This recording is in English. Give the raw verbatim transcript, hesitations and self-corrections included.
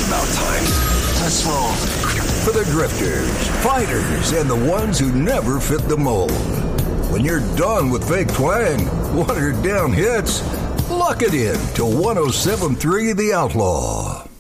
It's about time. Let's roll. For the drifters, fighters, and the ones who never fit the mold. When you're done with fake twang, watered down hits, lock it in to one oh seven point three The Outlaw.